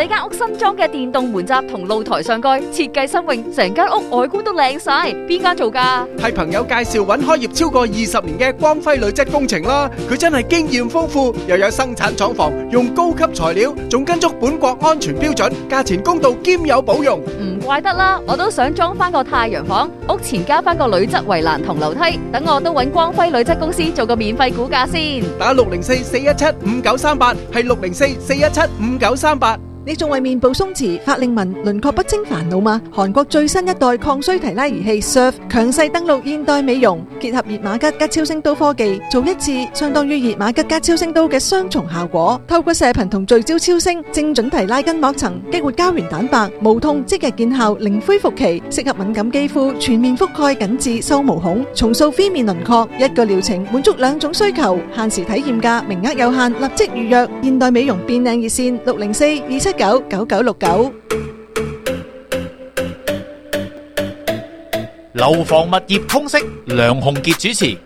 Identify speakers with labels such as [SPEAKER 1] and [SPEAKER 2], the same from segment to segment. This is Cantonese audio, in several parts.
[SPEAKER 1] 間屋新裝嘅電動門閘同露台上蓋，設計新穎，成間屋外觀都靚晒。邊間做㗎？
[SPEAKER 2] 係朋友介紹揾開業超過20年嘅光輝鋁質工程啦。佢真係經驗豐富，又有生產廠房，用高級材料，仲跟足本國安全標準，價錢公道兼有保用。
[SPEAKER 1] 唔怪得啦，我都想裝翻個太陽房，屋前加翻個鋁質圍欄同樓梯，等我都揾光輝鋁質公司做個免費估價先。
[SPEAKER 2] 打604-417-5938，係604-417-5938。
[SPEAKER 3] 你仲為面部鬆弛、法令紋、輪廓不清煩惱嗎？韓國最新一代抗衰提拉儀器 Surf 強勢登陸現代美容，結合熱瑪吉加超聲刀科技，做一次相當於熱瑪吉加超聲刀嘅雙重效果。透過射頻同聚焦超聲，精準提拉筋膜層，激活膠原蛋白，無痛即日見效，零恢復期，適合敏感肌膚，全面覆蓋緊致收毛孔，重塑非面輪廓。一個療程滿足兩種需求，限時體驗價，名額有限，立即預約。現代美容變靚熱線604-279-9969。
[SPEAKER 4] 樓房物業通識，梁鴻傑主持。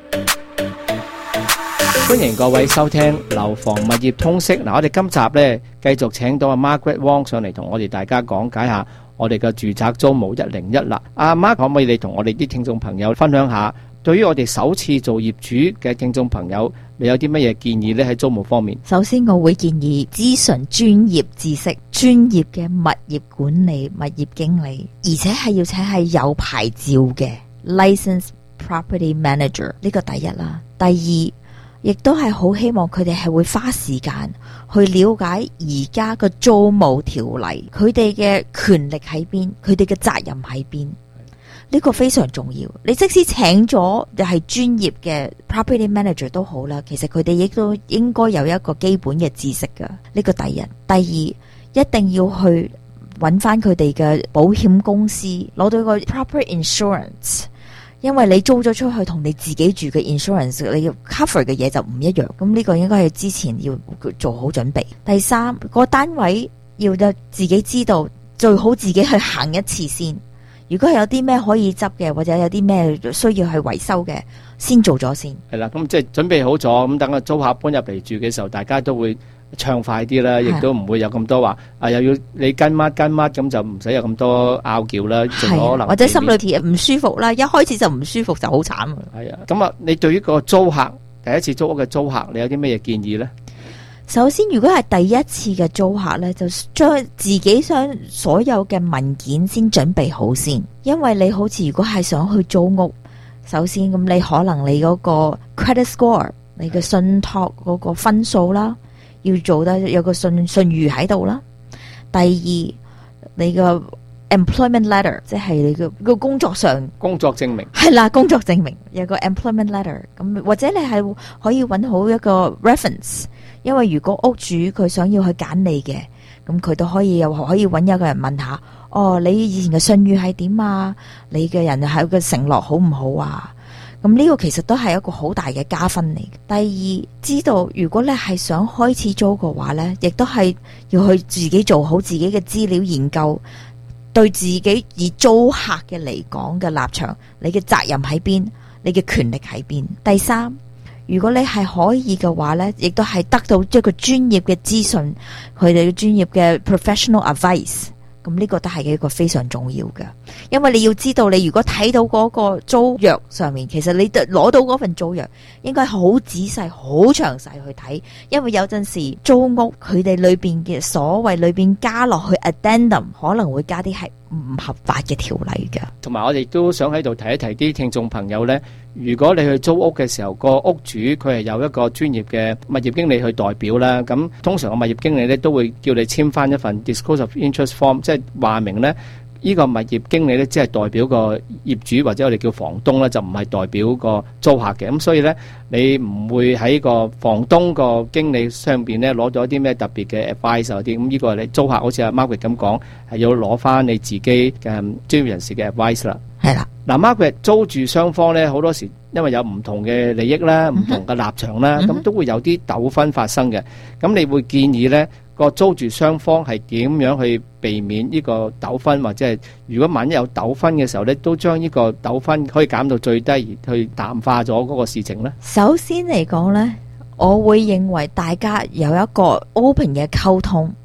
[SPEAKER 5] 歡迎各位收聽樓房物業通識。我哋今集呢繼續請到阿 Margaret Wong 上嚟同我哋大家講解下我哋嘅住宅租務101啦。阿 Mark，可唔可以你同我哋啲聽眾朋友分享下，對於我哋首次做業主嘅聽眾朋友，你有啲乜嘢建議呢？喺租務方面，
[SPEAKER 6] 首先我會建議諮詢專業知識，專業嘅物業管理、物業經理，而且係要請係有牌照嘅 licensed property manager， 呢個第一啦。第二，亦都係好希望佢哋係會花時間去了解而家個租務條例，佢哋嘅權力喺邊，佢哋嘅責任喺邊。呢個非常重要。你即使請咗又係專業嘅 property manager 都好啦，其實佢哋亦都應該有一個基本嘅知識噶。呢個第一。第二，一定要去揾翻佢哋嘅保險公司，攞到一個 proper insurance。因為你租咗出去同你自己住嘅 insurance， 你要 cover 嘅嘢就唔一樣。咁呢個應該係之前要做好準備。第三，個單位要自己知道，最好自己去行一次先。如果係有啲咩可以執嘅，或者有啲咩需要去維修嘅，先做咗先。係啦，
[SPEAKER 5] 咁即係準備好咗，咁等個租客搬入嚟住嘅時候，大家都會暢快啲啦，亦都唔會有咁多話又要你跟乜，咁就唔使有咁多拗撬啦。盡可能或者
[SPEAKER 6] 心裏邊唔舒服啦，一開始就唔舒服就好慘。
[SPEAKER 5] 係啊，咁你對於個租客第一次租屋嘅租客，你有啲咩嘢建議呢？
[SPEAKER 6] 首先，如果係第一次嘅租客呢，就將自己想所有嘅文件先準備好先。因為你好似如果係想去租屋，首先咁你可能你嗰個 credit score， 你嘅信託嗰個分數啦，要做得有個信譽喺度啦。第二，你個 employment letter， 即係你個工作上
[SPEAKER 5] 工作證明
[SPEAKER 6] 係啦，工作證明有個 employment letter。咁或者你係可以揾好一個 reference。因為如果屋主佢想要去揀你嘅，咁佢都可以揾一個人問下，你以前嘅信譽係點啊？你嘅人係個承諾好唔好啊？咁呢個其實都係一個好大嘅加分嚟。第二，知道如果你係想開始租嘅話呢，亦都係要去自己做好自己嘅資料研究，對自己以租客嘅嚟講嘅立場，你嘅責任喺邊，你嘅權力喺邊。第三，如果你係可以嘅話呢，亦都係得到一個專業嘅資訊，佢哋嘅專業嘅 professional advice， 咁呢個都係一個非常重要嘅。因為你要知道，你如果睇到嗰個租約上面，其實你攞到嗰份租約應該好仔細、好詳細去睇，因為有陣時租屋佢哋裏邊嘅所謂裏邊加落去 addendum， 可能會加啲係唔合法嘅條例嘅。
[SPEAKER 5] 同埋我哋都想喺度提一提啲聽眾朋友呢，如果你去租屋嘅時候，個屋主佢係有一個專業嘅物業經理去代表啦，咁通常個物業經理呢都會叫你簽翻一份 disclosure of interest form， 即係話明呢呢個物業經理呢只係代表個業主或者我哋叫房東呢，就唔係代表個租客嘅。咁所以呢，你唔會喺個房東個經理上邊呢攞到一啲咩特別嘅 advice 嗰啲。咁呢個你租客好似阿 Margaret 咁講，係要攞翻你自己嘅專業人士嘅 advice 啦。
[SPEAKER 6] 係啦，
[SPEAKER 5] 嗱 Margaret， 租住雙方呢好多時因為有唔同嘅利益啦、唔同嘅立場啦，咁都會有啲糾紛發生嘅。咁你會建議呢個租住雙方係點樣去避免呢個糾紛，或者係如果萬一有糾紛嘅時候呢，都將呢個糾紛可以減到最低，而去淡化咗嗰個事情呢？
[SPEAKER 6] 首先嚟講呢，我會認為大家有一個 open 嘅溝通，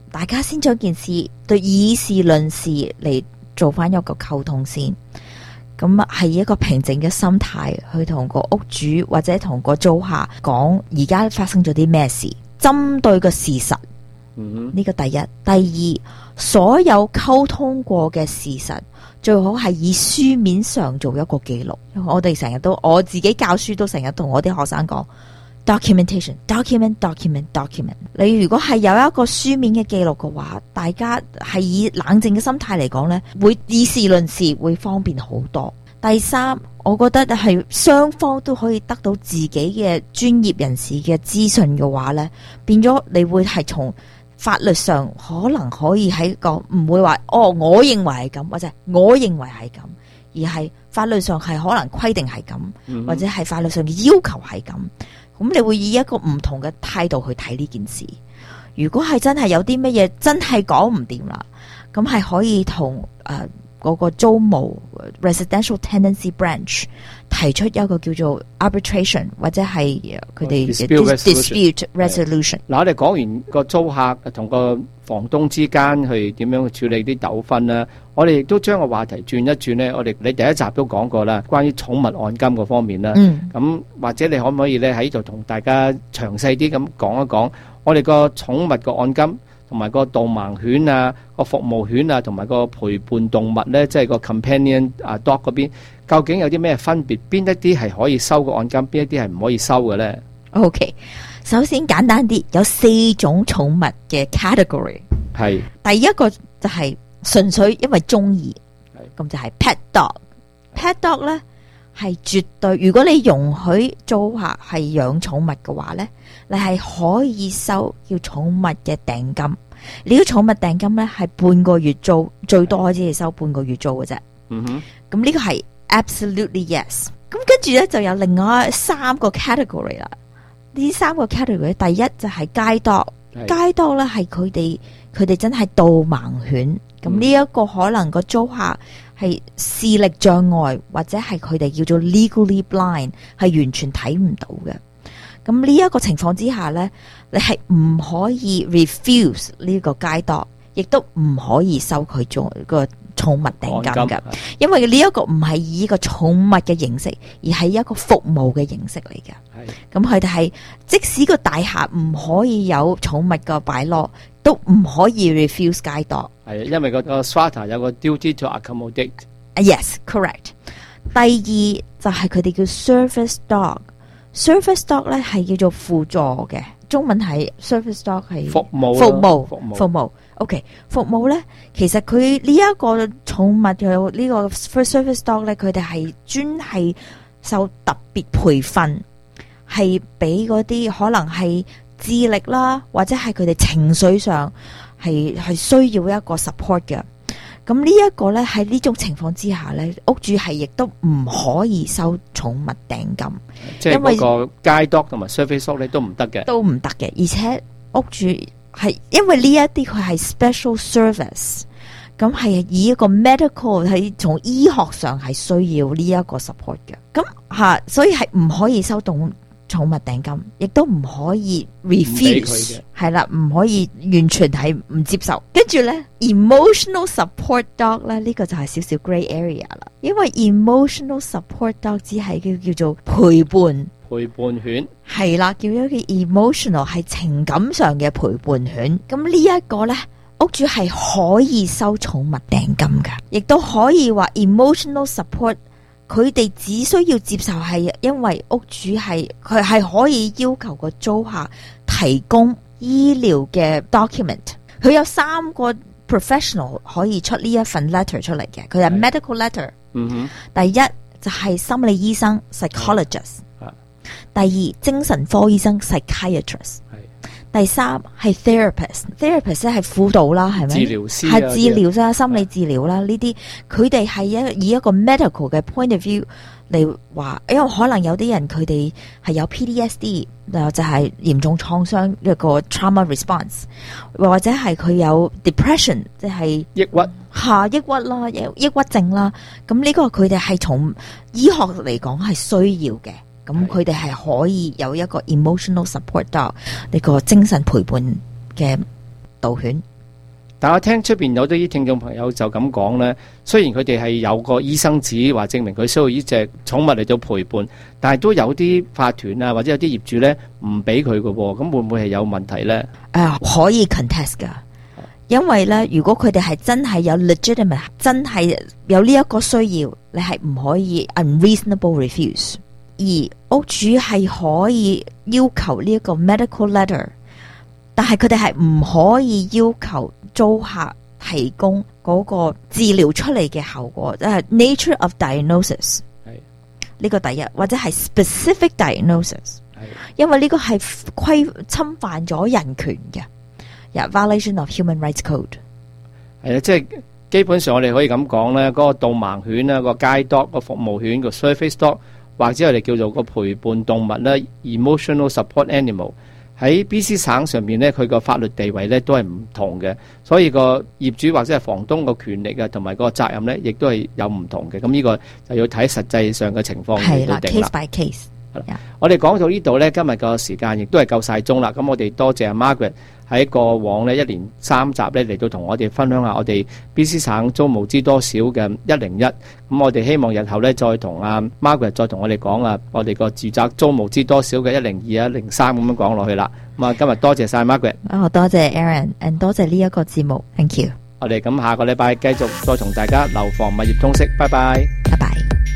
[SPEAKER 6] 大家先將件事對以事論事嚟做翻一個溝通先。咁係一個平靜嘅心態去同個屋主或者同個租客講而家發生咗啲咩事，針對個事實。呢個第一。第二，所有溝通過嘅事實最好係以書面上做一個記錄。我哋成日都，我自己教書都成日同我啲學生講 documentation，document。你如果係有一個書面嘅記錄嘅話，大家係以冷靜嘅心態嚟講呢，會以事論事，會方便好多。第三，我覺得係雙方都可以得到自己嘅專業人士嘅資訊嘅話呢，變咗你會係從法律上可能可以喺個唔會話我認為係咁，或者我認為係咁，而係法律上係可能規定係咁，或者係法律上嘅要求係咁。咁你會以一個唔同嘅態度去睇呢件事。如果係真係有啲乜嘢真係講唔掂啦，咁係可以同嗰個租務 residential tenancy branch 提出一個叫做 arbitration 或者係佢哋 dispute resolution。
[SPEAKER 5] 嗱，我哋講完個租客同個房東之間去點樣去處理啲糾紛啦，我哋亦都將個話題轉一轉咧。你第一集都講過啦，關於寵物按金嗰方面啦。咁或者你可唔可以咧喺度同大家詳細啲咁講一講我哋個寵物個按金同埋個導盲犬啊、個服務犬啊同埋個陪伴動物咧，即係個 companion dog 嗰邊，究竟有啲咩分別？邊一啲係可以收個按金，邊一啲係唔可以收嘅咧
[SPEAKER 6] ？OK， 首先簡單啲，有4種寵物嘅 category。係第一個就係純粹因為中意，咁就係 pet dog。pet dog 咧係絕對，如果你容許租客係養寵物嘅話咧，你係可以收叫寵物嘅訂金。呢個寵物訂金咧係半個月租，最多只係收半個月租嘅啫。咁呢個係 absolutely yes。咁跟住咧就有另外3個 category 啦。呢3個 category， 第一就係街 dog。街 dog 咧係佢哋真係導盲犬。咁呢一個可能個租客係視力障礙，或者係佢哋叫做 legally blind， 係完全睇唔到嘅。咁呢一個情況之下呢，你係唔可以 refuse 呢個街 dog， 亦都唔可以收佢做個寵物訂金㗎，因為呢一個唔係以一個寵物嘅形式，而係一個服務嘅形式嚟嘅。咁佢哋係即使個大廈唔可以有寵物嘅擺落，都唔可以 refuse 街 dog。係因為個 strata 有個 duty to accommodate。Yes, correct。第二就係佢哋叫 service dog。service dog 咧係叫做輔助嘅，中文係 service dog 係服務。OK， 服務咧，其實佢呢一個寵物有呢個 service dog 咧，佢哋係專係受特別培訓，係俾嗰啲可能係智力啦，或者係佢哋情緒上係需要一個 support 嘅。咁呢一個咧喺呢種情況之下咧，屋主係亦都唔可以收寵物訂金，
[SPEAKER 5] 即係嗰個街 dog 同埋 service dog 咧都唔得嘅，
[SPEAKER 6] 都唔得嘅。而且屋主係因為呢一啲佢係 special service， 咁係以一個 medical 係從醫學上係需要呢一個 support 嘅。咁所以係唔可以收動寵物訂金，亦都唔可以 refuse， 係啦，唔可以完全係唔接受。跟住咧 emotional support dog 咧，呢個就係少少 grey area 啦，因為 emotional support dog 只係叫做陪伴犬，係啦，叫一個 emotional 係情感上嘅陪伴犬。咁呢一個咧，屋主係可以收寵物訂金噶，亦都可以話 emotional support。佢哋只需要接受係因為屋主係佢係可以要求個租客提供醫療嘅 document， 佢有3個 professional 可以出呢一份 letter 出嚟嘅，佢係 medical letter。第一就係心理醫生 psychologist， 第二精神科醫生 psychiatrist， 第三係 therapist 咧係輔導啦，係咪？治療師係治療啦，心理治療啦，呢啲佢哋係以一個 medical 嘅 point of view 嚟話，因為可能有啲人佢哋係有 PTSD， 就係嚴重創傷一個 trauma response， 或者係佢有 depression， 即係抑鬱啦，抑鬱症啦。咁呢個佢哋係從醫學嚟講係需要嘅。咁佢哋係可以有一個 emotional support dog 呢個精神陪伴嘅導犬。
[SPEAKER 5] 但我聽出邊有啲聽眾朋友就咁講呢，雖然佢哋係有個醫生紙話證明佢需要呢隻寵物嚟到陪伴，但係都有啲法團啊或者有啲業主呢唔俾佢嘅喎，咁會唔會係有問題呢？
[SPEAKER 6] 可以 contest 㗎，因為呢，如果佢哋係真係有 legitimate， 真係有呢一個需要，你係唔可以 unreasonable refuse。而屋主係可以要求呢一個 medical letter， 但係佢哋係唔可以要求租客提供嗰個治療出嚟嘅後果，即係 nature of diagnosis。呢個第一，或者係 specific diagnosis， 因為呢個係侵犯咗人權嘅，violation of human rights code。
[SPEAKER 5] 係啊，即係基本上我哋可以咁講咧，嗰個導盲犬啦、個街 dog、個服務犬、個 service dog， 或者我哋叫做個陪伴動物咧 emotional support animal， 喺 BC 省上面咧，佢個法律地位咧都係唔同嘅，所以個業主或者係房東個權力啊，同埋個責任咧，亦都係有唔同嘅。咁呢個就要睇實際上嘅情況嚟到定啦。
[SPEAKER 6] case by case。
[SPEAKER 5] 我哋講到呢度呢，今日個時間亦都係夠晒鐘啦。咁我哋多謝阿 Margaret 喺過往呢一連3集呢嚟到同我哋分享下我哋 BC 省租務知多少嘅101。咁我哋希望日後呢再同阿 Margaret 再同我哋講啊，我哋個住宅租務知多少嘅102、103咁樣講落去啦。咁啊，今日多謝晒 Margaret。
[SPEAKER 6] 多謝 Aaron， 多謝呢一個節目 ，thank you。
[SPEAKER 5] 我哋咁下個禮拜繼續再同大家樓房物業通識，拜拜，
[SPEAKER 6] 拜拜。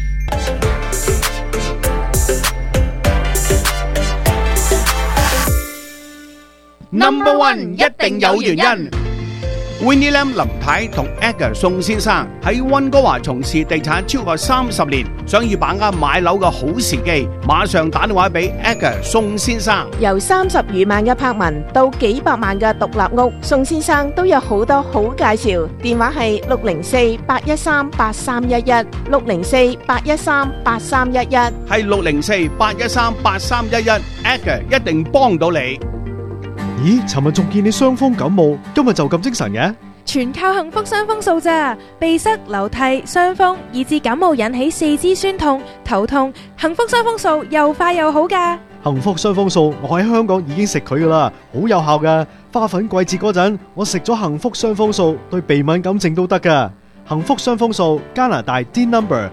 [SPEAKER 2] Number one 一定有原因。Winnie Lam 林太同 Edgar 宋先生喺溫哥華從事地產超過30年，想要把握買樓嘅好時機，馬上打電話俾 Edgar 宋先生。
[SPEAKER 7] 由30餘萬嘅柏文到幾百萬嘅獨立屋，宋先生都有好多好介紹。電話係604-813-8311 604-813-8311，係604-813-8311。Edgar 一定幫到你。
[SPEAKER 8] 咦，尋日仲見你傷風感冒，今日就咁精神嘅？
[SPEAKER 9] 全靠幸福傷風素咋，鼻塞、流涕、傷風，以致感冒引起四肢酸痛、頭痛，幸福傷風素又快又好噶。
[SPEAKER 8] 幸福傷風素，我喺香港已經食佢噶啦，好有效噶。花粉季節嗰陣，我食咗幸福傷風素，對鼻敏感症都得噶。幸福傷風素，加拿大 D number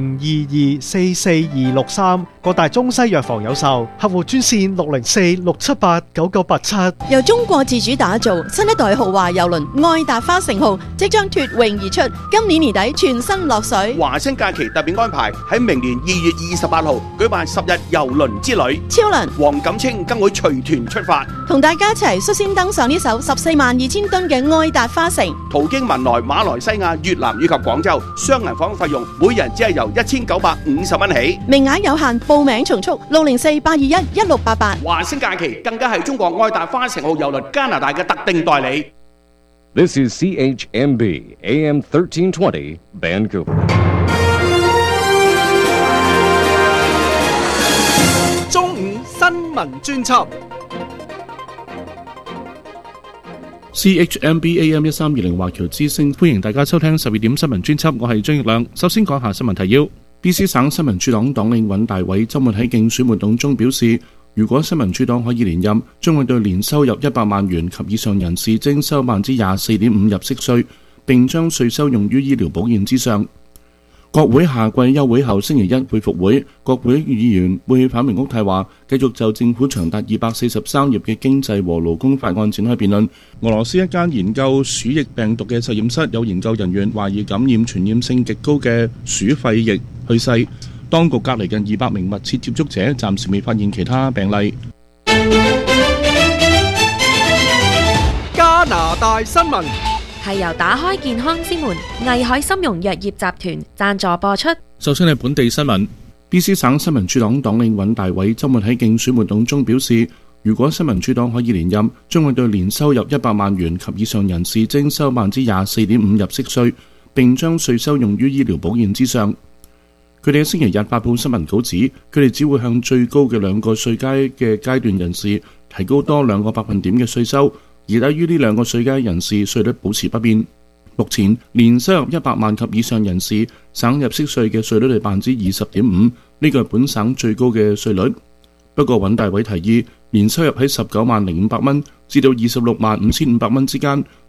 [SPEAKER 8] 022444263，各大中西藥房有售，客戶專線604-678-9987。
[SPEAKER 10] 由中國自主打造新一代豪華郵輪愛達花城號即將脫穎而出，今年年底全身落水。
[SPEAKER 2] 華星假期特別安排喺明年2月28號舉辦10日郵輪之旅，
[SPEAKER 10] 超能
[SPEAKER 2] 黃錦清更會隨團出發，
[SPEAKER 10] 同大家一齊率先登上呢艘142000噸嘅愛達花城，
[SPEAKER 2] 途經文萊、馬來西亞、越南以及廣州，雙人房費用每人只係由1950蚊起，
[SPEAKER 10] 名額有限，報名從速604-821-1688。
[SPEAKER 2] 華星假期更加係中國愛達花城號郵輪加拿大嘅特定代理。
[SPEAKER 11] This is CHMB AM 1320 Vancouver。
[SPEAKER 2] 中午新聞專輯。
[SPEAKER 12] CHMB AM 1320華僑之聲，歡迎大家收聽12點新聞專輯，我係張奕亮。首先講下新聞提要。BC 省新民主黨黨領尹大偉周末喺競選活動中表示，如果新民主黨可以連任，將會對年收入100萬元及以上人士徵收24.5%入息稅，並將稅收用於醫療保健之上。國會夏季休會後星期一恢復會，國會議員會反明屋太話，繼續就政府長達243頁嘅經濟和勞工法案展開辯論。俄羅斯一間研究鼠疫病毒嘅實驗室有研究人員懷疑感染傳染性極高嘅鼠肺疫去世，當局隔離近200名密切接觸者，暫時未發現其他病例。
[SPEAKER 2] 加拿大新聞
[SPEAKER 9] 係由打開健康之門藝海參茸藥業集團贊助播出。
[SPEAKER 12] 首先係本地新聞。BC 省新民主黨黨領尹大偉周末喺競選活動中表示，如果新民主黨可以連任，將會對年收入100萬元及以上人士徵收24.5%入息稅，並將稅收用於醫療保健之上。佢哋喺星期日發布新聞稿指，佢哋只會向最高嘅2個稅階嘅階段人士提高多2個百分點嘅稅收，而低於呢2個稅階人士稅率保持不變。目前年收入100萬及以上人士省入息稅嘅稅率係20.5%，呢個係本省最高嘅稅率。不過尹大偉提議，年收入喺19萬0500蚊至到26萬5500蚊之間，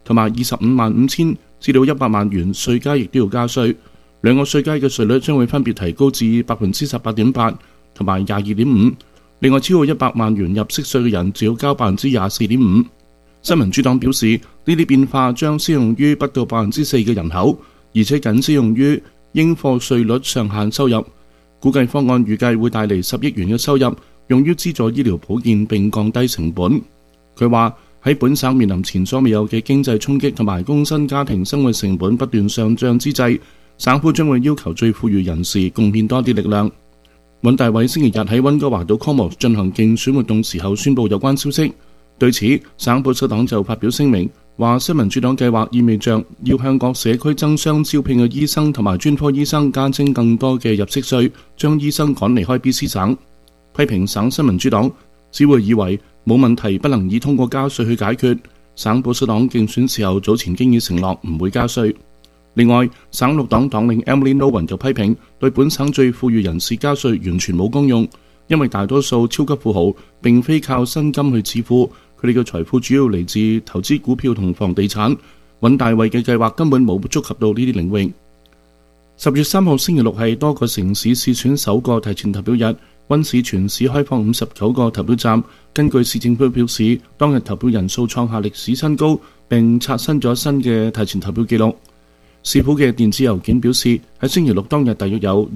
[SPEAKER 12] 同埋255000至到100萬元稅階亦都要加稅，兩個稅階嘅稅率將會分別提高至 18.8% 同埋 22.5%。另外，超過100萬元入息稅嘅人就要交 24.5%。新民主黨表示，呢啲變化將適用於不到 4% 嘅人口，而且僅適用於應課稅率上限收入。估計方案預計會帶嚟10億元嘅收入，用於資助醫療保健並降低成本。佢話喺本省面臨前所未有嘅經濟衝擊同埋工薪家庭生活成本不斷上漲之際，省府將會要求最富裕人士貢獻多啲力量。尹大偉星期日喺溫哥華島 Comox 進行競選活動時候宣布有關消息。對此，省保守黨就發表聲明，話新民主黨計劃意味着要向各社區爭相招聘嘅醫生同埋專科醫生加徵更多嘅入息稅，將醫生趕離開 BC 省。批評省新民主黨只會以為冇問題不能以通過加稅去解決。省保守黨競選時候早前經已承諾唔會加稅。另外，省綠黨黨領 Emily Nowen 就批評對本省最富裕人士加稅完全冇功用，因為大多數超級富豪並非靠薪金去致富，佢哋嘅財富主要嚟自投資股票同房地產。尹大偉嘅計劃根本冇觸及到呢啲領域。10月3號星期六係多個城市試選首個提前投票日，溫市全市開放59個投票站。根據市政府表示，當日投票人數創下歷史新高，並刷新咗新嘅提前投票記錄。市府嘅電子郵件表示，喺星期六當日大約有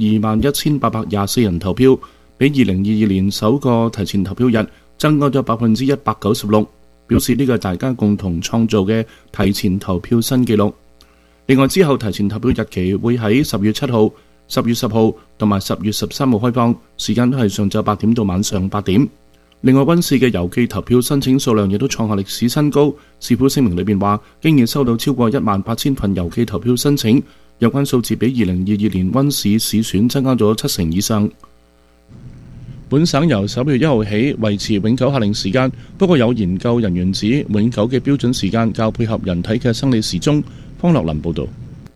[SPEAKER 12] 21,824人投票，比2022年首個提前投票日增加咗 196%， 表示呢個係大家共同創造嘅提前投票新紀錄。另外，之後提前投票日期會喺10月7號、10月10號同埋10月13號開放，時間都係上晝8點到晚上8點。另外，溫市嘅郵寄投票申請數量亦都創下歷史新高。市府聲明裏邊話，經已收到超過18000份郵寄投票申請，有關數字比2022年溫市市選增加咗70%以上。本省由11月1號起維持永久夏令時間，不過有研究人員指永久嘅標準時間較配合人體嘅生理時鐘。方樂林報導。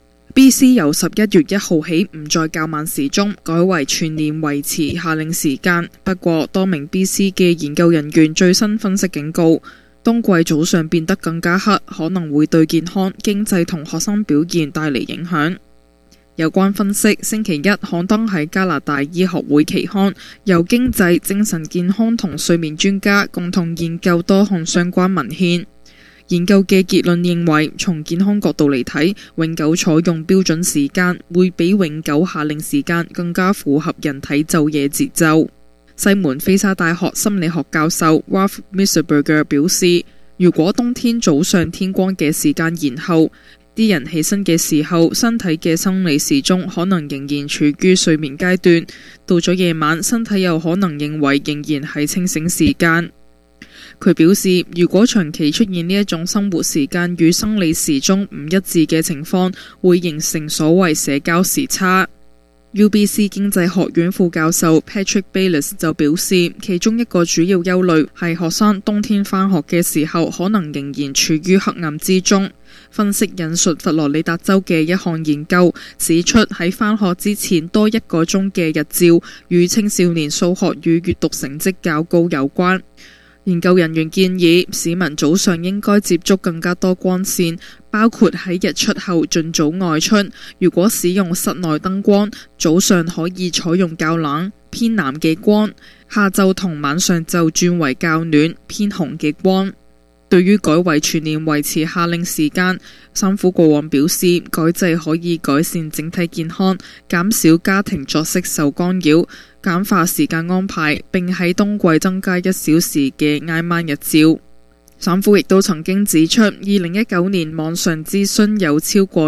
[SPEAKER 13] BC 由11月1號起唔再較慢時鐘，改為全年維持夏令時間。不過，多名 BC 嘅研究人員最新分析警告，冬季早上變得更加黑，可能會對健康、經濟同學生表現帶嚟影響。有關分析星期一刊登喺加拿大醫學會期刊，由經濟、精神健康同睡眠專家共同研究多項相關文獻。研究嘅結論認為，從健康角度嚟睇，永久採用標準時間會比永久夏令時間更加符合人體晝夜節奏。西門菲沙大學心理學教授 Ralph Misselberger 表示，如果冬天早上天光嘅時間延後，啲人起身嘅時候，身體嘅生理時鐘可能仍然處於睡眠階段，到咗夜晚，身體又可能認為仍然係清醒時間。佢表示，如果長期出現呢一種生活時間與生理時鐘唔一致嘅情況，會形成所謂社交時差。UBC 經濟學院副教授 Patrick Baylis 就表示，其中一個主要憂慮係學生冬天返學嘅時候可能仍然處於黑暗之中。分析引述佛羅里達州嘅一項研究，指出喺返學之前多1個鐘嘅日照與青少年數學與閱讀成績較高有關。研究人員建議市民早上應該接觸更加多光線，包括喺日出後盡早外出。如果使用室內燈光，早上可以採用較冷偏藍嘅光，下晝同晚上就轉為較暖偏紅嘅光。對於改為全年維持夏令時間，省府過往表示改制可以改善整體健康，減少家庭作息受干擾，簡化時間安排，並喺冬季增加1小時嘅挨晚日照。省府亦都曾經指出，2019年網上諮詢有超過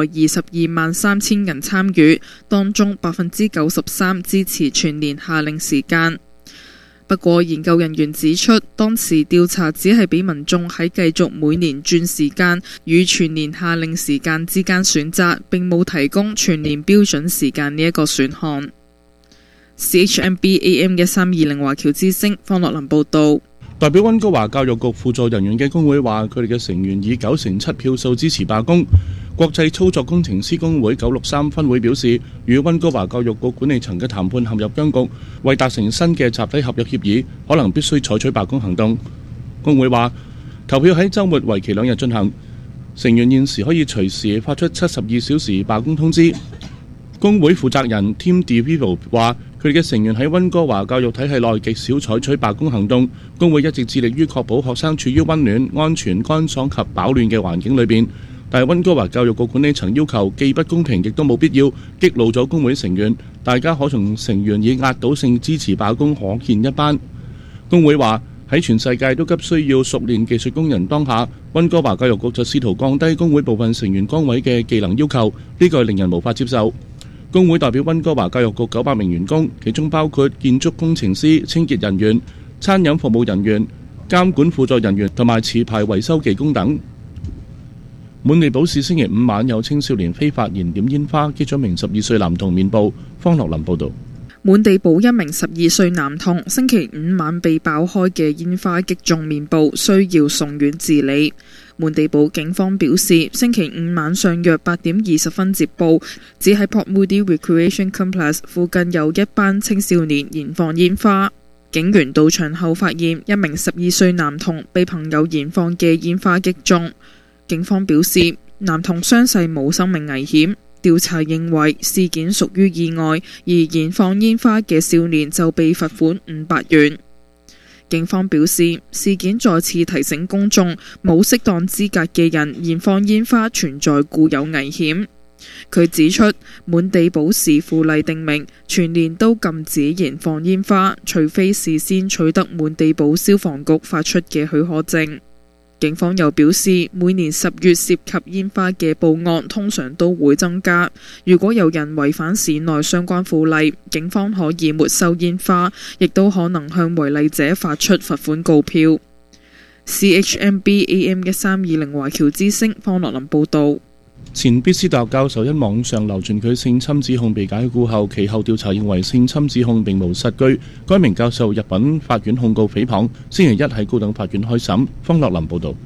[SPEAKER 13] 223000人參與，當中 93% 支持全年夏令時間。不過，研究人員指出，當時調查只係俾民眾喺繼續每年轉時間與全年夏令時間之間選擇，並冇提供全年標準時間呢一個選項。CHMB AM 1320華僑之聲方樂林報道。
[SPEAKER 12] 代表溫哥華教育局輔助人員嘅工會話，佢哋嘅成員以97%票數支持罷工。國際操作工程師工會963分會表示，與溫哥華教育局管理層嘅談判陷入僵局，為達成新嘅集體合約協議，可能必須採取罷工行動。工會話，投票喺週末為期2日進行。 成員現時可以隨時發出72小時罷工通知。工會負責人 Tim DeVivo 話：佢哋嘅成員喺溫哥華教育體系內極少採取罷工行動。工會一直致力於確保學生處於溫暖、安全、乾爽及飽暖嘅環境裏邊。但係溫哥華教育局管理層要求既不公平，亦都冇必要，激怒咗工會成員。大家可從成員以壓倒性支持罷工可見一斑。工會話：喺全世界都急需要熟練技術工人當下，溫哥華教育局就試圖降低工會部分成員崗位嘅技能要求，呢個令人無法接受。工會代表溫哥華教育局900名員工，其中包括建築工程師、清潔人員、餐飲服務人員、監管輔助人員同埋持牌維修技工等。滿地堡市星期五晚有青少年非法燃點煙花，擊咗名12歲男童面部。方樂林報導。
[SPEAKER 13] 滿地堡一名12歲男童星期五晚被爆開嘅煙花擊中面部，需要送院治理。滿地堡警方表示，星期五晚上約8點20分接報，只喺 Port Moody Recreation Complex 附近有一班青少年燃放煙花。警員到場後發現一名12歲男童被朋友燃放嘅煙花擊中。警方表示，男童傷勢冇生命危險。調查認為事件屬於意外，而燃放煙花嘅少年就被罰款500元。警方表示，事件再次提醒公眾，冇適當資格嘅人燃放煙花存在固有危險。佢指出，滿地堡市附例定明，全年都禁止燃放煙花，除非事先取得滿地堡消防局發出嘅許可證。警方又表示，每年10月涉及煙花嘅報案通常都會增加。如果有人違反市內相關附例，警方可以沒收煙花，亦都可能向違例者發出罰款告票。CHMB AM 1320華僑之聲方樂林報導。
[SPEAKER 12] 前必斯大學教授因網上流傳佢性侵指控被解僱後，其後調查認為性侵指控並無實據。該名教授入稟法院控告誹謗，星期一喺高等法院開審。方樂林報導。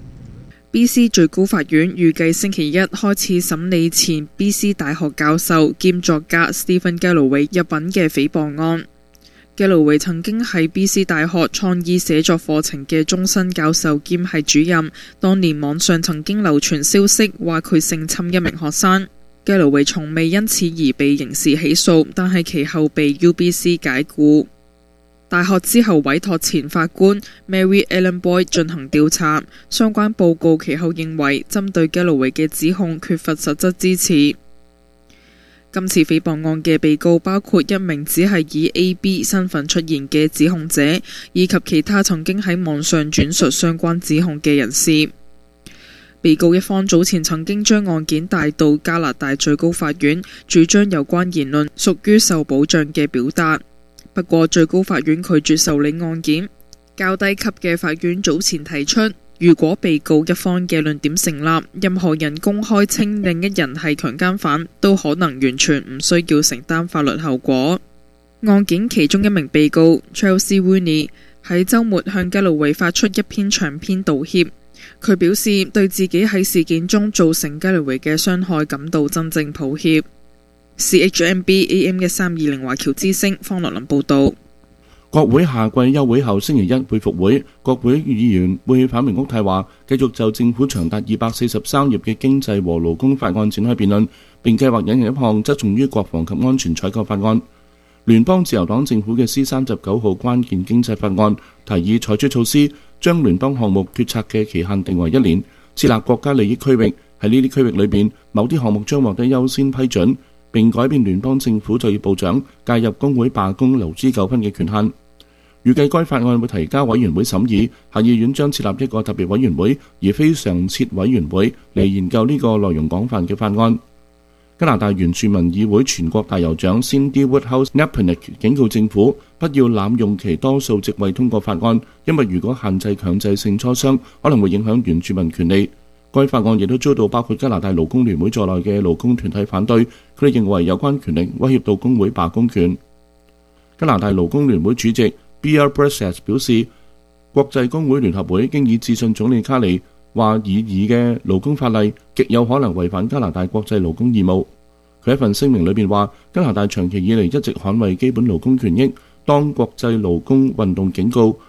[SPEAKER 13] BC 最高法院預計星期一開始審理前 BC 大學教授兼作家 Stephen Galloway 入稟嘅誹謗案。Galloway 曾經係 BC 大學創意寫作課程嘅終身教授兼系主任，當年網上曾經流傳消息話佢性侵一名學生。Galloway 從未因此而被刑事起訴，但係其後被 UBC 解僱。大學之後委託前法官 Mary Ellen Boyd 進行調查，相關報告其後認為針對 Galloway 嘅指控缺乏實質支持。今次誹謗案嘅被告包括一名只係以 AB 身份出現嘅指控者，以及其他曾經喺網上轉述相關指控嘅人士。被告一方早前曾經將案件帶到加拿大最高法院，主張有關言論屬於受保障嘅表達。不過最高法院拒絕受理案件。較低級嘅法院早前提出，如果被告一方嘅論點成立，任何人公開稱另一人係強姦犯，都可能完全唔需要承擔法律後果。案件其中一名被告 Chelsea Rooney 喺週末向 Galloway 發出一篇長篇道歉。佢表示對自己喺事件中造成 Galloway 嘅傷害感到真正抱歉。CHMB AM 1320華僑之聲方樂林報導。
[SPEAKER 12] 國會夏季休會後星期一會復會，國會議員會反明屋太話繼續就政府長達243頁嘅經濟和勞工法案展開辯論，並計劃引入一項側重於國防及安全採購法案。聯邦自由黨政府嘅 C39號關鍵經濟法案提議採取措施，將聯邦項目決策嘅期限定為1年，設立國家利益區域，喺呢啲區域裏邊，某啲項目將獲得優先批准，並改變聯邦政府就業部長介入工會罷工勞資糾紛嘅權限。預計該法案會提交委員會審議，下議院將設立一個特別委員會，而非常設委員會嚟研究呢個內容廣泛嘅法案。加拿大原住民議會全國大酋長 Cindy Woodhouse-Nepinick 警告政府不要濫用其多數席位通過法案，因為如果限制強制性磋商，可能會影響原住民權利。該法案亦都遭到包括加拿大勞工聯會在內嘅勞工團體反對，佢哋認為有關權力威脅到工會罷工權。加拿大勞工聯會主席Bill Bressett 表示，國際工會聯合會經已致信總理卡尼，話擬議嘅勞工法例極有可能違反加拿大國際勞工義務。佢一份聲明裏邊話，加拿大長期以嚟一直捍衛基本勞工權益。當國際勞工運動警告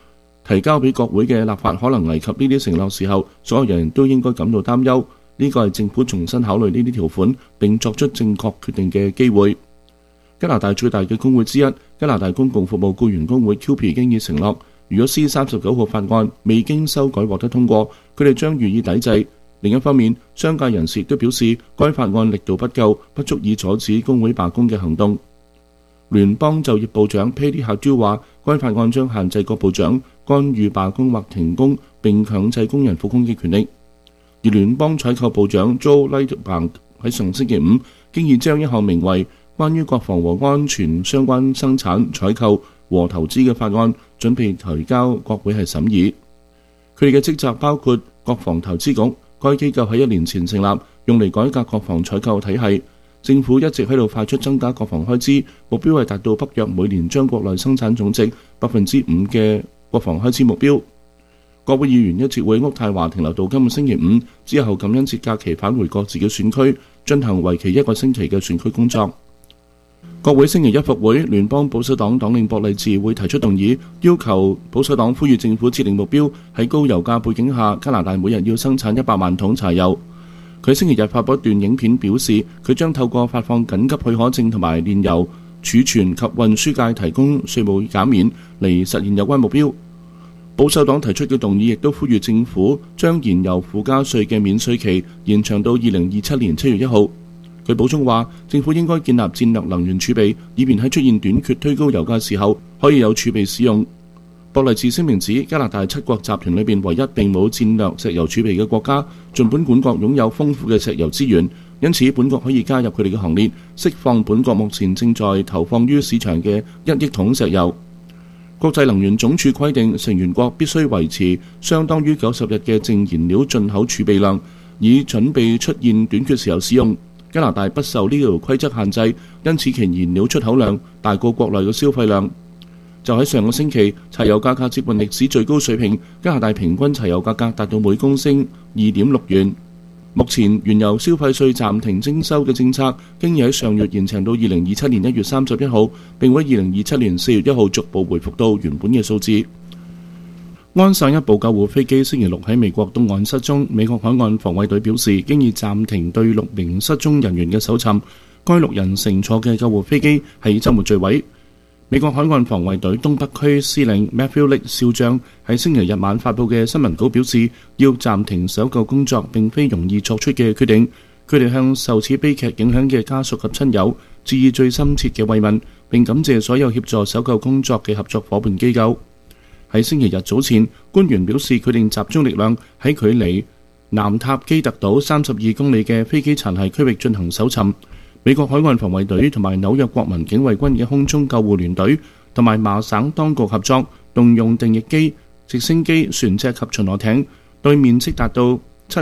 [SPEAKER 12] 提交俾國會嘅立法可能危及呢啲承諾時候，所有人都應該感到擔憂。呢個係政府重新考慮呢啲條款並作出正確決定嘅機會。加拿大最大嘅工會之一，加拿大公共服務僱員工會 QP 經已承諾，如果 C39 號法案未經修改獲得通過，佢哋將予以抵制。另一方面，商界人士亦都表示，該法案力度不夠，不足以阻止工會罷工嘅行動。聯邦就業部長 Patty Hajdu 話，該法案將限制各部長干預罷工或停工並強制工人復工嘅權力。而聯邦採購部長 Joe Lightbank 喺上星期五經已將一項名為關於國防和安全相關生產、採購和投資嘅法案準備提交國會係審議。佢哋嘅職責包括國防投資局，該機構喺1年前成立，用嚟改革國防採購體系。政府一直喺度快速增加國防開支，目標係達到北約每年將國內生產總值 5% 嘅國防開支目標。國會議員一直會喺渥太華停留到今個星期五，之後感恩節假期返回各自嘅選區，進行為期1個星期嘅選區工作。國會星期一復會，聯邦保守黨黨領博勵治會提出動議，要求保守黨呼籲政府設定目標，喺高油價背景下，加拿大每日要生產100萬桶柴油。佢星期日發布一段影片，表示佢將透過發放緊急許可證同埋煉油儲存及運輸界提供稅務減免嚟實現有關目標。保守黨提出嘅動議亦都呼籲政府將燃油附加稅嘅免稅期延長到2027年7月1號。佢補充話，政府應該建立戰略能源儲備，以便喺出現短缺推高油價時候可以有儲備使用。博勵治聲明指，加拿大7國集團裏邊唯一並冇戰略石油儲備嘅國家，盡管本國擁有豐富嘅石油資源，因此本國可以加入佢哋嘅行列，釋放本國目前正在投放於市場嘅1億桶石油。國際能源總署規定，成員國必須維持相當於90日嘅淨燃料進口儲備量，以準備出現短缺時候使用。加拿大不受呢條規則限制，因此其燃料出口量大過國內嘅消費量。就喺上個星期，柴油價格接近歷史最高水平，加拿大平均柴油價格達到每公升2.6元。目前原油消費稅暫停徵收嘅政策，經已喺上月延長到2027年1月31號，並會喺2027年4月1號逐步回復到原本嘅數字。安省一部救護飛機星期六喺美國東岸失蹤，美國海岸防衛隊表示，經已暫停對6名失蹤人員嘅搜尋。該6人乘坐嘅救護飛機喺週末墜毀。美國海岸防衛隊東北區司令 Matthew Lake 少將喺星期日晚發佈嘅新聞稿表示，要暫停搜救工作並非容易作出嘅決定。佢哋向受此悲劇影響嘅家屬及親友致以最深切嘅慰問，並感謝所有協助搜救工作嘅合作夥伴機構。喺星期日早前，官員表示決定集中力量喺距離南塔基特島32公里嘅飛機殘骸區域進行搜尋。美國海岸防衛隊同埋紐約國民警衛軍嘅空中救護聯隊同埋麻省當局合作，動用定翼機、直升機、船隻及巡邏艇，對面積達到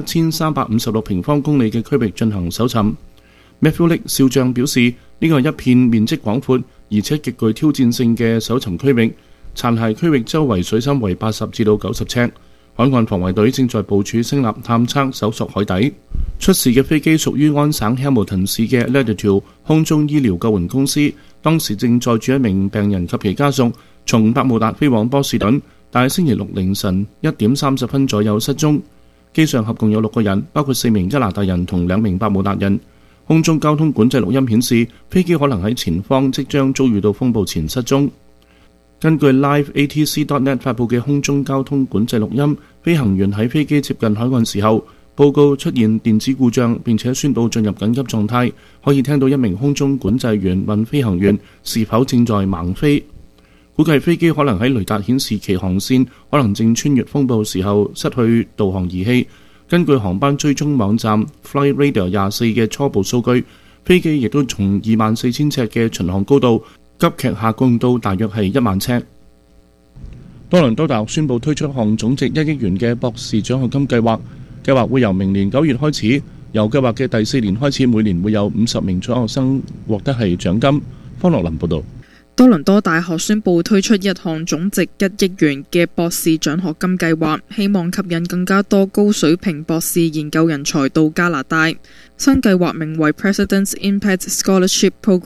[SPEAKER 12] 7356平方公里嘅區域進行搜尋。Matthew Lake 少將表示，呢個係一片面積廣闊而且極具挑戰性嘅搜尋區域，殘骸區域周圍水深為80至到90尺。海岸防衛隊正在部署聲納探測搜索海底。出事嘅飛機屬於安省 Hamilton 市嘅 Latitude 空中醫療救援公司，當時正載住一名病人及其家屬從百慕達飛往波士頓，但係星期六凌晨1點30分左右失蹤。機上合共有6個人，包括4名加拿大人同2名百慕達人。空中交通管制錄音顯示，飛機可能喺前方即將遭遇到風暴前失蹤。根據 LiveATC.net 發布嘅空中交通管制錄音，飛行員喺飛機接近海岸時候報告出現電子故障，並且宣布進入緊急狀態。可以聽到一名空中管制員問飛行員是否正在盲飛。估計飛機可能喺雷達顯示其航線可能正穿越風暴時候失去導航儀器。根據航班追蹤網站 Flightradar 24嘅初步數據，飛機亦都從24,000尺嘅巡航高度急劇下降到大約係1萬尺。多倫多大學宣布推出一項總值1億元嘅博士獎學金計劃，計劃會由明年9月開始，由計劃嘅第4年開始，每年會有50名獎學生獲得係獎金。方樂林報導。
[SPEAKER 13] 多倫多大學宣布推出一項總值1億元嘅博士獎學金計劃，希望吸引更加多高水平博士研究人才到加拿大。新計劃名為 President's Impact Scholarship Program。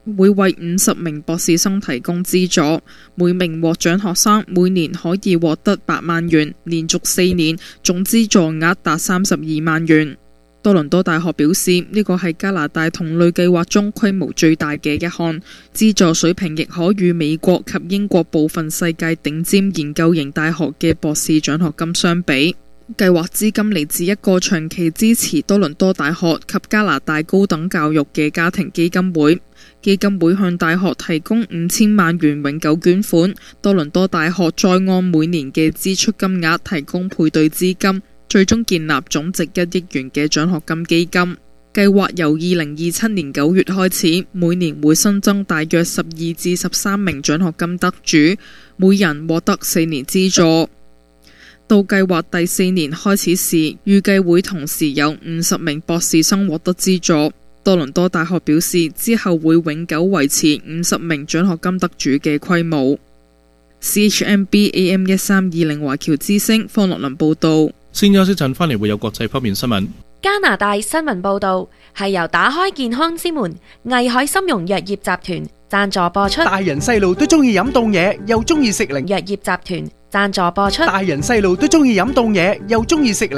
[SPEAKER 13] 會為50名博士生提供資助，每名獲獎學生每年可以獲得8萬元，連續4年總資助額達32萬元。多倫多大學表示，呢個係加拿大同類計劃中規模最大嘅一項，資助水平亦可與美國及英國部分世界頂尖研究型大學嘅博士獎學金相比。計劃資金嚟自一個長期支持多倫多大學及加拿大高等教育嘅家庭基金會。基金會向大學提供5000萬元永久捐款，多倫多大學再按每年嘅支出金額提供配對資金，最終建立總值1億元嘅獎學金基金。計劃由2027年9月開始，每年會新增大約12至13名獎學金得主，每人獲得4年資助。到計劃第4年開始時，預計會同時有50名博士生獲得資助。多倫多大學表示，之後會永久維持50名獎學金得主嘅規模。CHMB AM 1320華僑之聲方樂倫報道。
[SPEAKER 12] 先休息陣，翻嚟會有國際方面新聞。
[SPEAKER 9] 加拿大新聞報導係由打開健康之門藝海參茸藥業集團贊助播出。
[SPEAKER 2] 大人細路都中意飲凍嘢，又中意食零。
[SPEAKER 9] 藥業集團贊助播出。
[SPEAKER 2] 大人細路都中意飲凍嘢，又中意食零。